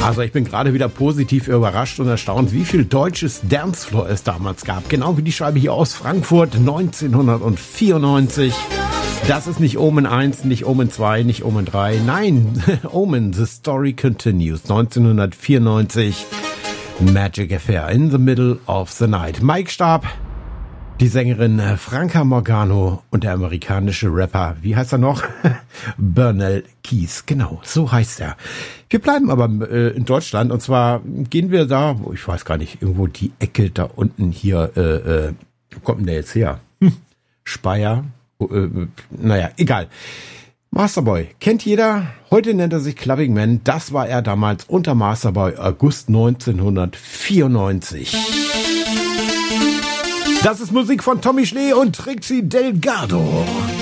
Also ich bin gerade wieder positiv überrascht und erstaunt, wie viel deutsches Dancefloor es damals gab. Genau wie die Scheibe hier aus Frankfurt 1994. Das ist nicht Omen 1, nicht Omen 2, nicht Omen 3. Nein, Omen, The Story Continues. 1994. Magic Affair in the Middle of the Night. Mike starb. Die Sängerin Franca Morgano und der amerikanische Rapper, wie heißt er noch? Bernal Keys, genau, so heißt er. Wir bleiben aber in Deutschland und zwar gehen wir da, ich weiß gar nicht, irgendwo die Ecke da unten hier, wo kommt denn der jetzt her? Speyer, naja, egal. Masterboy, kennt jeder, heute nennt er sich Clubbing Man, das war er damals unter Masterboy August 1994. Das ist Musik von Tommy Schnee und Trixie Delgado.